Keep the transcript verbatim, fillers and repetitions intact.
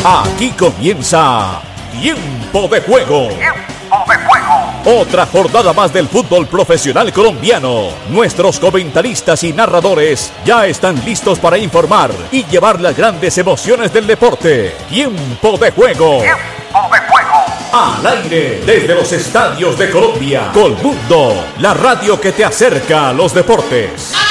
Aquí comienza Tiempo de Juego. Tiempo de Juego. Otra jornada más del fútbol profesional colombiano. Nuestros comentaristas y narradores ya están listos para informar y llevar las grandes emociones del deporte. Tiempo de Juego. Tiempo de Juego. Al aire desde los estadios de Colombia. Colmundo, la radio que te acerca a los deportes.